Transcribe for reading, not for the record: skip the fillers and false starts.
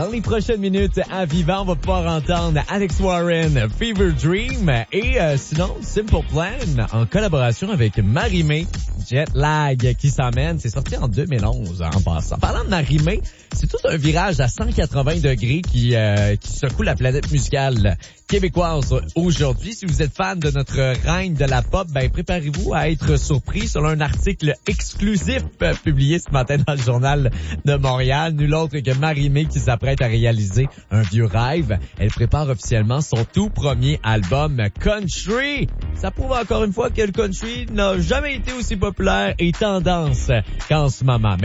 Dans les prochaines minutes, à Vivant, on va pouvoir entendre Alex Warren, Fever Dream et sinon, Simple Plan en collaboration avec Marie-Mé, Jet Lag qui s'emmène. C'est sorti en 2011 en passant. Parlant de Marie-Mé, c'est tout un virage à 180 degrés qui secoue la planète musicale québécoise aujourd'hui. Si vous êtes fan de notre reine de la pop, ben préparez-vous à être surpris selon un article exclusif publié ce matin dans le Journal de Montréal. Nul autre que Marie-Mé qui s'apprête à réaliser un vieux rêve. Elle prépare officiellement son tout premier album country. Ça prouve encore une fois que le country n'a jamais été aussi populaire et tendance qu'en ce moment.